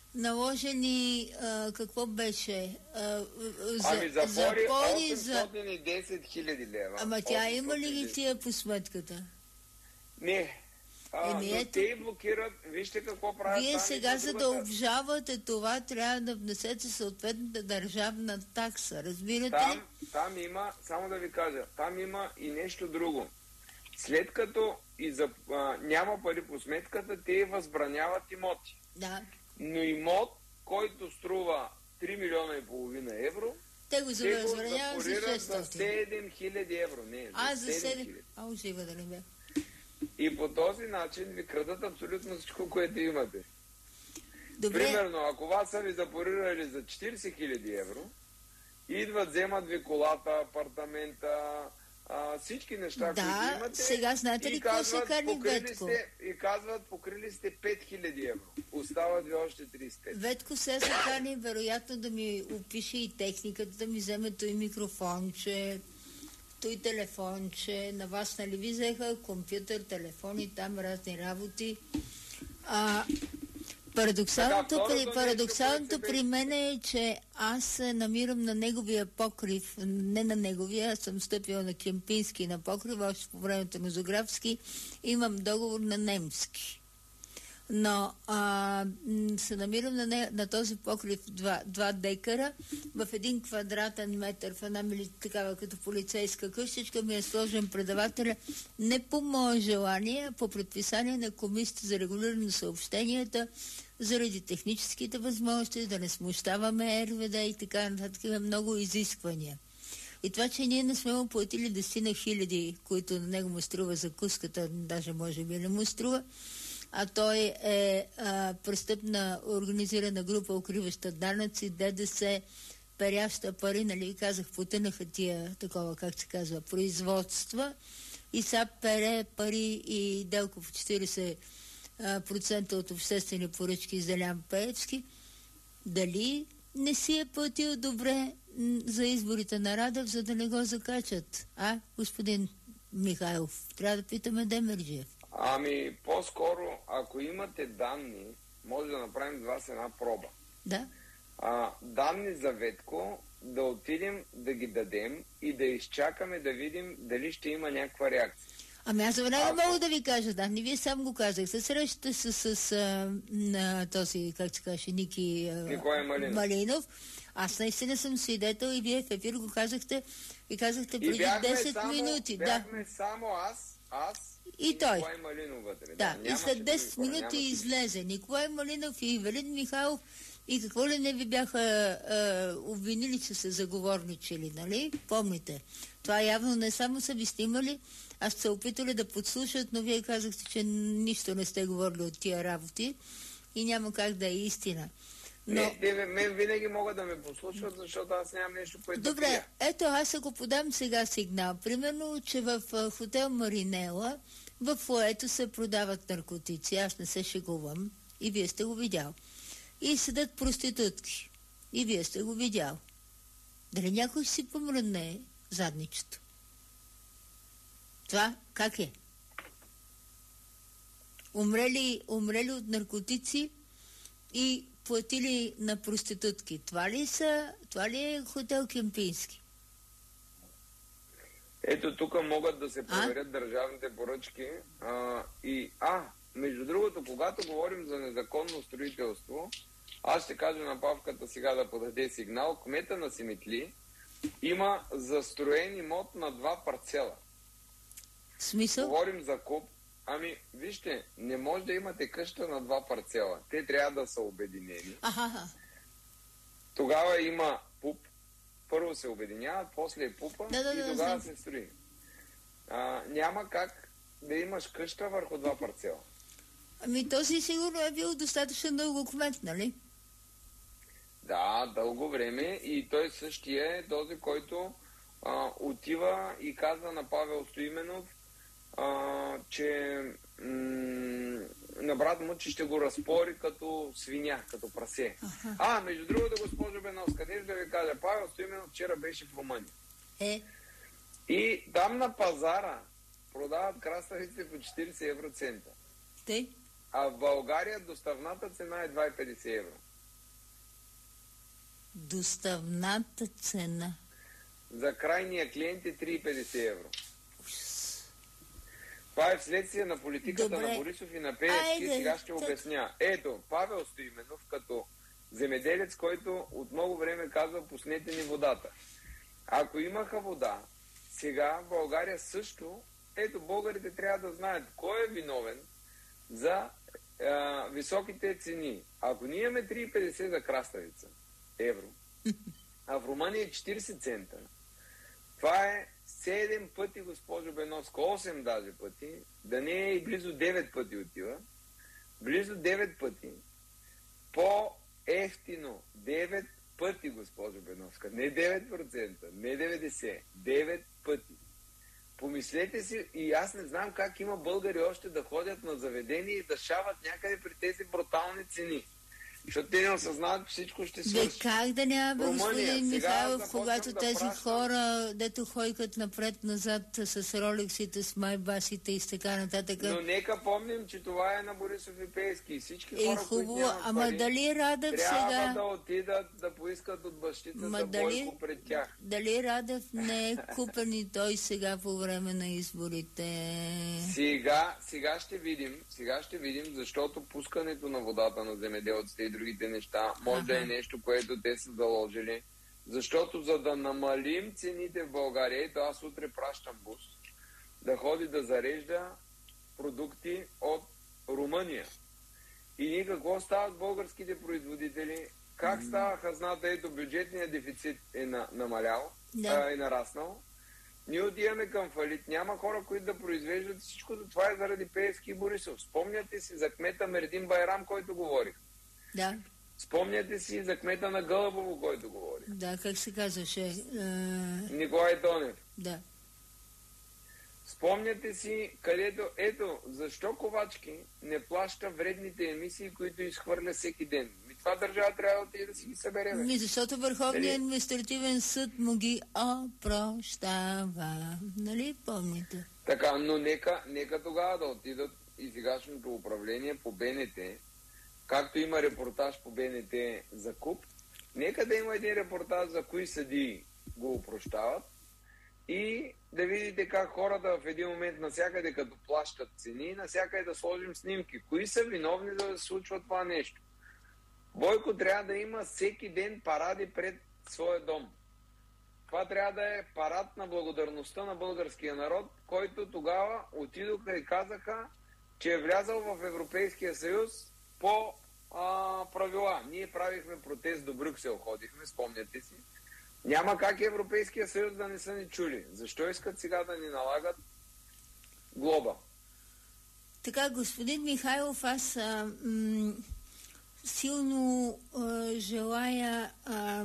наложени, а, какво беше? А, за, ами запори, запори осемстотин и десет хиляди лева. Ама тя има ли ги тия по сметката? Не. А, Еми, но ето... те блокират, вижте какво правят. Вие сега, за другата... да обжавате това, трябва да внесете съответната държавна такса. Разбирате там, ли? Там има, само да ви кажа, там има и нещо друго. След като и за, а, няма пари по сметката, те възбраняват имоти. Да. Но имот, който струва три милиона и половина евро, те го възбраняват за шестстотин. за седем хиляди евро. Не, а, за за седем хиляди. А, ужива да не бе. И по този начин ви крадат абсолютно всичко, което имате. Добре. Примерно, ако вас са ви запорирали за четирийсет хиляди евро, идват, вземат ви колата, апартамента, а, всички неща, да, които имате. Сега знаете ли какво се кани Ветко? И казват, покрили сте пет хиляди евро. Остават ви още трийсет и пет. Ветко се се кани вероятно да ми опише и техниката, да ми вземе той микрофонче, той телефонче. На вас нали ви взеха компютър, телефони, там разни работи. А, Парадоксалното, така, при, парадоксалното нещо, при мен е, че аз се намирам на неговия покрив, не на неговия, аз съм стъпила на Кемпински на покрив, още по времето на Зографски, имам договор на немски. Но а, се намирам на, не, на този покрив два, два декара, в един квадратен метър, в една мили, такава като полицейска къщичка ми е сложен предавателя не по мое желание, а по предписание на Комисията за регулиране на съобщенията, заради техническите възможности, да не смущаваме РВД и така нататък, има много изисквания. И това, че ние не сме му платили десетина хиляди, които на него му струва закуската, даже може би не му струва, а той е а, престъпна организирана група, укриваща данъци, ДДС, перяща пари, нали, казах, потънаха тия, такова, как се казва, производства, и сега пере пари и делко в четирийсет процента от обществени поръчки за Делян Пеевски. Дали не си е платил добре за изборите на Радев, за да не го закачат? А, господин Михайлов? Трябва да питаме Демерджиев. Ами, по-скоро, ако имате данни, може да направим с вас една проба. Да. А, данни за Ветко, да отидем да ги дадем и да изчакаме да видим дали ще има някаква реакция. Ами аз веднага Ако... мога да ви кажа, да, не вие сам го казах. Се срещате с, с, с а, на този, как се каже, Ники а, Малинов. Малинов. Аз наистина съм свидетел и вие в ефир го казахте и казахте преди десет само, минути. Бяхме да. само аз, аз и, и той. Николай Малинов вътре. Да, да и след десет минути излезе Николай Малинов и Ивелин Михайлов. И какво ли не ви бяха а, обвинили, че са заговорничили, нали? Помните. Това явно не само са ви снимали, а сте се опитали да подслушат, но вие казахте, че нищо не сте говорили от тия работи и няма как да е истина. Но... Не, те мен винаги могат да ме послушват, защото аз нямам нещо, което Добре, да пия. Ето аз ако подам сега сигнал, примерно, че в хотел Маринела в фоето се продават наркотици, аз не се шегувам и вие сте го видял. И седат проститутки. И вие сте го видял. Дали някой си помръдне задничето? Това как е? Умрели, умрели от наркотици и платили на проститутки. Това ли са, това ли е хотел Кемпински? Ето тук могат да се проверят а? държавните поръчки. А, и, а, между другото, когато говорим за незаконно строителство, аз ще кажа на Павката сега да подаде сигнал. Кмета на Симитли има застроен имот на два парцела. Смисъл? Говорим за куп. Ами, вижте, не може да имате къща на два парцела. Те трябва да са обединени. Аха. Тогава има пуп. Първо се обединяват, после е пупа да, да, и да, тогава да, се строи. А, няма как да имаш къща върху два парцела. Ами този сигурно е бил достатъчно дълго кмет, нали? Да, дълго време и той същия е този, който а, отива и казва на Павел Стоименов, а, че м- на брат му, че ще го разпори като свиня, като прасе. Аха. А, между другото, госпожо Беновска, нещо да ви кажа, Павел Стоименов вчера беше в Румъния. Е. И там на пазара продават краставици по четирийсет евро цента. Те? А в България доставната цена е два и петдесет евро. Доставната цена? За крайния клиент е три и петдесет евро. Ужас. Това е вследствие на политиката Добре. на Борисов и на Пеевски. Айде, Сега ще так... обясня. Ето, Павел Стоименов, като земеделец, който от много време казва, пуснете ни водата. Ако имаха вода, сега в България също, ето, българите трябва да знаят кой е виновен за а, високите цени. Ако ние имаме три и петдесет за краставица евро, а в Румъния е четирийсет цента, това е седем пъти, госпожо Беновска, осем даже пъти, да не е и близо девет пъти отива, близо девет пъти, по-ефтино, девет пъти, госпожо Беновска, не девет процента, не деветдесет, девет пъти. Помислете си, и аз не знам как има българи още да ходят на заведение и да шават някъде при тези брутални цени. Защото те не осъзнават, че всичко ще свърши. Бе, как да няма, бе, господин Михайлов, когато да тези пращам... хора, дето хойкат напред-назад с ролексите, с майбасите и с така нататък. Но нека помним, че това е на Борисов и Пеевски. И всички е, хора, хубаво, които нямат ама пари, дали Радев трябва сега... да отидат да поискат от бащица Ма за дали... Бойко пред тях. Дали Радев не е купен и той сега по време на изборите? Сега, сега ще видим, сега ще видим, защото пускането на водата на земеделците и другите неща може ага. да е нещо, което те са заложили. Защото за да намалим цените в България, ето аз утре пращам бус да ходи да зарежда продукти от Румъния. И какво става с българските производители? Как става хазната? Ето, бюджетният дефицит е на, намалял, Да. а, е нараснал. Ние отиваме към фалит. Няма хора, които да произвеждат всичко. Това е заради Пеевски и Борисов. Спомняте си за кмета Мердин Байрам, който говорих. Да, Спомняте си за кмета на Гълъбово, който говорих. да, как се казваше? Е, Николай Донев. да. Спомняте си, където, ето, защо Ковачки не плаща вредните емисии, които изхвърля всеки ден? И това държава трябва да отиде да си ги събере. бе. Ми, защото Върховният Нали? административен съд му ги опрощава. Нали помните? Така, но нека, нека тогава да отидат и сегашното управление по БНТ, както има репортаж по БНТ за КУП, нека да има един репортаж за кои съдии го опрощават и да видите как хората в един момент насякъде като плащат цени, насякъде да сложим снимки. Кои са виновни за да се случва това нещо? Бойко трябва да има всеки ден паради пред своя дом. Това трябва да е парад на благодарността на българския народ, който тогава отидоха и казаха, че е влязал в Европейския съюз по а, правила. Ние правихме протест до Брюксел, ходихме, спомняте си. Няма как Европейския съюз да не са ни чули. Защо искат сега да ни налагат глоба? Така, господин Михайлов, аз а, м- силно а, желая а,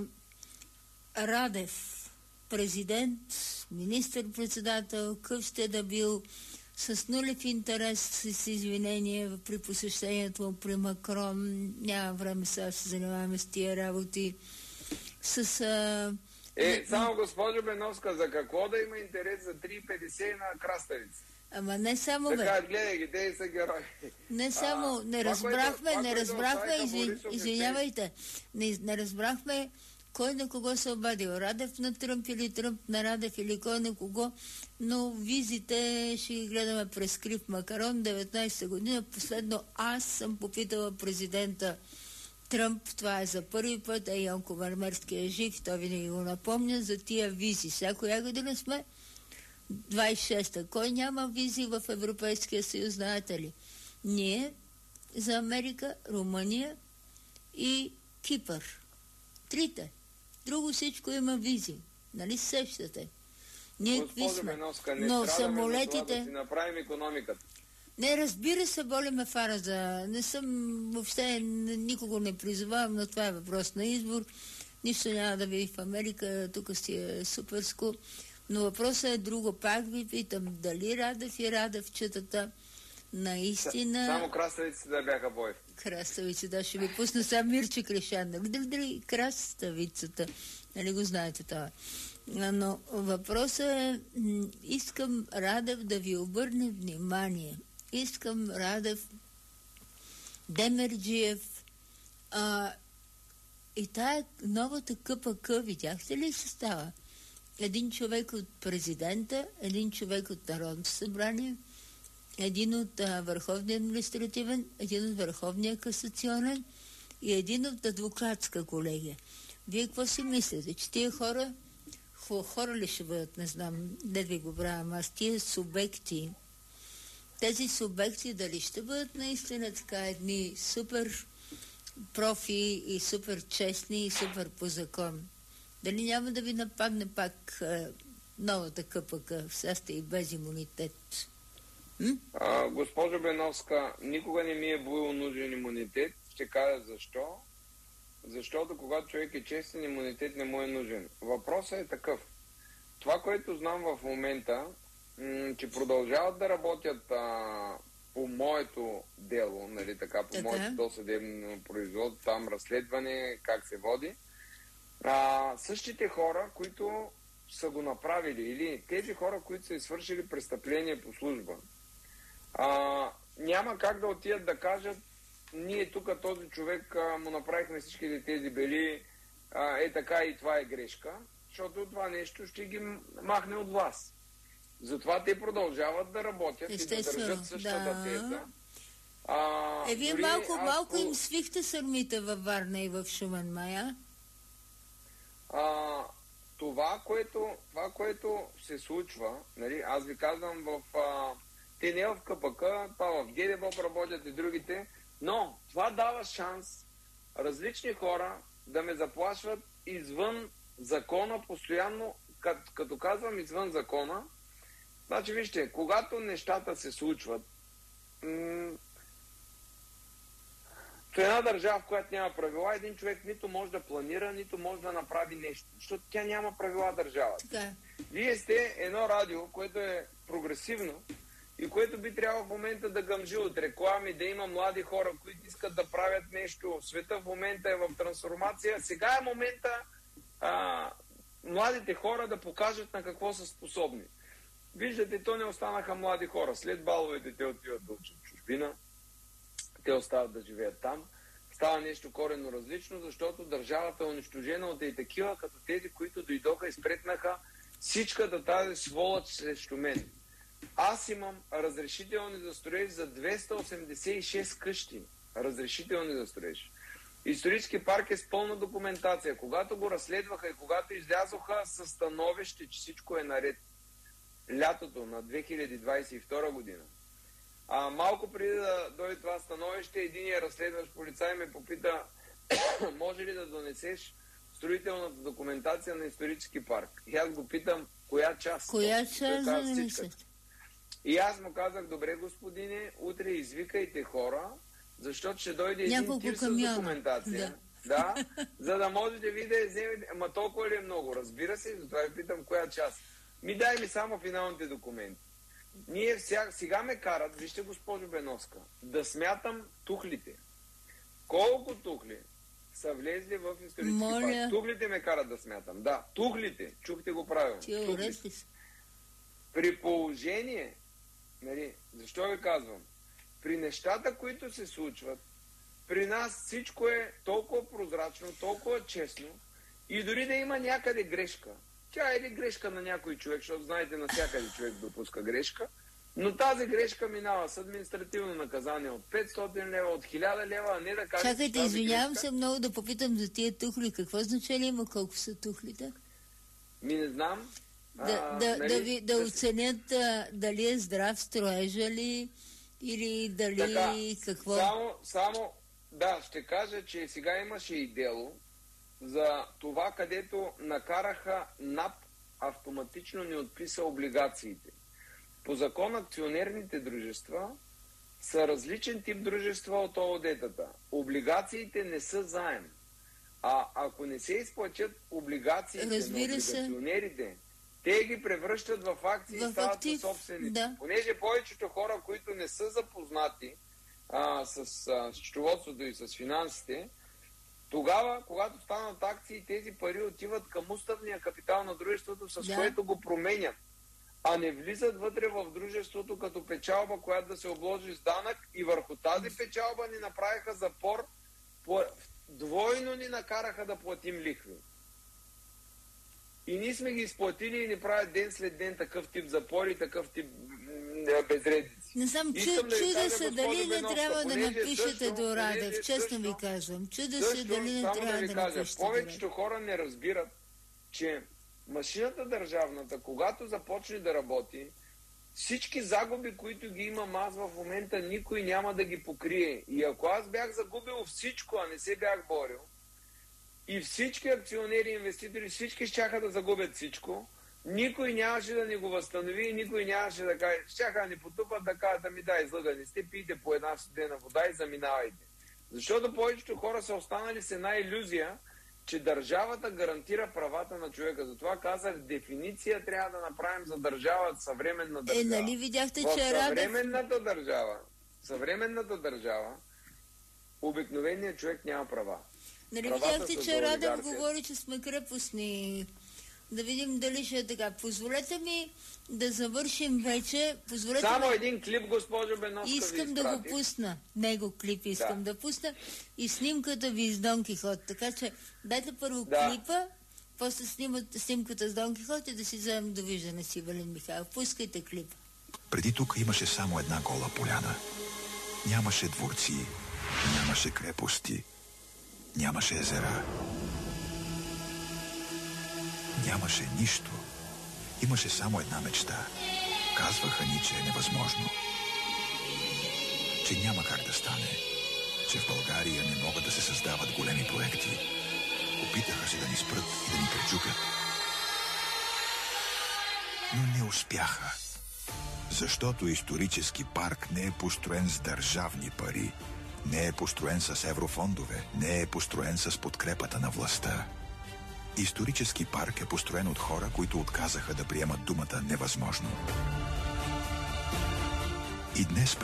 Радев, президент, министър-председател, къв ще да бил, с нулев интерес, с извинение при посещението му при Макрон. Няма време сега се занимаваме с тия работи. С... А, Е, само госпожо Беновска, за какво да има интерес за три петдесет на краставица? Ама не само, бе. Така, гледай ги, те са герои. Не само, А, не това, разбрахме, което- не това, разбрахме, което извин, Борисов не извинявайте, не, не разбрахме кой на кого се обадил. Радев на Тръмп или Тръмп на Радев или кой на кого, но визите ще ги гледаме през Крив Макарон, деветнайсета година. Последно аз съм попитала президента Тръмп, това е за първи път, а Йонко Мармерски е жив, той винаги го напомня за тия визи. Сега коя година сме? двайсет и шеста. Кой няма визи в Европейския съюз, знаете ли? Ние за Америка, Румъния и Кипър. Трите. Друго всичко има визи. Нали се сещате? Ние какви Госпожо сме? Беновска, не Но страдаме за това самолетите... да си направим икономиката. Не, разбира се, боли ме фара за... Не съм въобще... Никого не призовавам, но това е въпрос на избор. Нищо няма да види в Америка, тук си е суперско. Но въпросът е друго. Пак ви питам, дали Радев и Радевчетата наистина... Само краставиците да бяха бой. Краставици, да, ще ви пусна сега Мирче Кришан. Дали краставицата, нали го знаете това. Но въпросът е, м, искам Радев да ви обърне внимание. Искам Радев, Демерджиев, а, и тая новата КПК, видяхте ли се става? Един човек от президента, един човек от Народното събрание, един от а, Върховния административен, един от Върховния касационен и един от адвокатска колегия. Вие какво си мислите? Че тия хора, хо, хора ли ще бъдат, не знам, не ви го правям, аз тия субекти, тези субекти дали ще бъдат наистина така едни супер профи и супер честни и супер по закон? Дали няма да ви нападне пак а, новата КПК, сега сте и без имунитет? М? А, госпожо Беновска, никога не ми е бил нужен имунитет. Ще кажа защо. Защото когато човек е честен, имунитет не му е нужен. Въпросът е такъв. Това, което знам в момента, м- че продължават да работят а, по моето дело, нали така, по Така. моето досъдебно производство, там разследване, как се води. А, същите хора, които са го направили, или тези хора, които са извършили престъпление по служба, а, няма как да отидат да кажат, ние тук този човек а, му направихме всичките тези бели, а, е така и това е грешка, защото това нещо ще ги махне от вас. Затова те продължават да работят и да държат същата да. теза. А, Е, вие дори малко, аз малко по- им свихте сърмите във Варна и в Шумен, мая. А, това, което, това, което се случва, нали, аз ви казвам в... А, те не в КПК, това в ГДБОП работят и другите, Но това дава шанс различни хора да ме заплашват извън закона постоянно. Като, като казвам извън закона, значи вижте, когато нещата се случват м- в една държава, в която няма правила, един човек нито може да планира, нито може да направи нещо, защото тя няма правила държавата. Така. Вие сте едно радио, което е прогресивно и което би трябвало в момента да гъмжи от реклами, да има млади хора, които искат да правят нещо. Света в момента е в трансформация. Сега е момента а, младите хора да покажат на какво са способни. Виждате, то не останаха млади хора. След баловете те отиват да учат в чужбина. Те остават да живеят там. Става нещо коренно различно, защото държавата е унищожена от и такива, като тези, които дойдоха и спретнаха всичката тази сволъч срещу мен. Аз имам разрешителни за строеж за двеста осемдесет и шест къщи. Разрешителни за строеж. Исторически парк е с пълна документация. Когато го разследваха и когато излязоха със становище, че всичко е наред, лятото на две хиляди двадесет и втора година, а малко преди да дойде това становище, единият разследващ полицай ме попита, може ли да донесеш строителната документация на исторически парк? И аз го питам, коя част? Коя част да донесеш? И аз му казах, добре господине, утре извикайте хора, защото ще дойде един няколко тир с камиона. Документация. Да. Да, за да можете ви да я вземете. Ама толкова ли е много? Разбира се, затова ви питам коя част. Ми дай ми само финалните документи. Ние вся... сега ме карат, вижте госпожо Беновска, да смятам тухлите. Колко тухли са влезли в исторически парк? Тухлите ме карат да смятам. Да, тухлите. Чухте го правилно. При положение, нали, защо ви казвам? При нещата, които се случват, при нас всичко е толкова прозрачно, толкова честно и дори да има някъде грешка. Тя е ли грешка на някой човек, защото знаете, навсякъде човек допуска грешка, но тази грешка минава с административно наказание от петстотин лева, от хиляда лева, а не да кажете... Чакайте, извинявам грешка... се много да попитам за тия тухли. Какво значение има, колко са тухлите? Ми не знам. Да, а, да, нали, да, ви, да, да оценят а, дали е здрав строежа ли или дали така, какво... Само, само, да, ще кажа, че сега имаше и дело за това, където накараха НАП автоматично ни отписа облигациите. По закон акционерните дружества са различен тип дружества от О О Д-тата. Облигациите не са заем. А ако не се изплатят облигациите на облигационерите, те ги превръщат в акции в и стават актив, собственици. Да. Понеже повечето хора, които не са запознати а, с а, счетоводството и с финансите, тогава, когато станат акции, тези пари отиват към уставния капитал на дружеството, с да. което го променят, а не влизат вътре в дружеството като печалба, която да се обложи с данък, и върху тази печалба ни направиха запор, двойно ни накараха да платим лихви. И ние сме ги изплатили и ни правят ден след ден такъв тип запори, такъв тип безредици. Не знам, чу, да чуда се дали не трябва да напишете до Радев, честно ви казвам. Чуда се дали не трябва да, да напишете. Повечето хора не разбират, че машината държавната, когато започне да работи, всички загуби, които ги имам аз в момента, никой няма да ги покрие. И ако аз бях загубил всичко, а не се бях борил, и всички акционери и инвеститори, всички щяха да загубят всичко, никой нямаше да ни го възстанови и никой нямаше да каже, щяха да ни потупат да кажат, да ми дай, излъгани сте, пийте по една студена вода и заминавайте. Защото повечето хора са останали с една илюзия, че държавата гарантира правата на човека. Затова казах, дефиниция трябва да направим за държава, съвременна държава. Е, нали видяхте, в че съвременната Радев... държава, съвременната държава, обикновеният човек няма права. Нали видяхте, че Радев говори, че сме крепостни. Да видим дали ще е така. Позволете ми да завършим вече. Позволете Само ми... един клип, госпожо Беновска. Искам да го пусна. Него клип искам да, да пусна. И снимката ви с Дон Кихот. Така че дайте първо да. клипа, после снимат снимката с Дон Кихот и да си вземем довиждане с Ивелин Михайлов. Пускайте клипа. Преди тук имаше само една гола поляна. Нямаше дворци, нямаше крепости, нямаше езера. Нямаше нищо. Имаше само една мечта. Казваха ни, че е невъзможно. Че няма как да стане. че в България не могат да се създават големи проекти. Опитаха се да ни спрат и да ни пречукат. Но не успяха. Защото исторически парк не е построен с държавни пари, не е построен с еврофондове, не е построен с подкрепата на властта. Исторически парк е построен от хора, които отказаха да приемат думата невъзможно. И днес